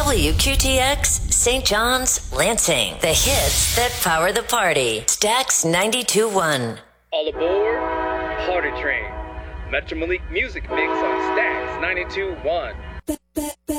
WQTX, St. John's, Lansing. The hits that power the party. Stax 92.1. All aboard, Party Train. Metro Malik Music Mix on Stax 92.1.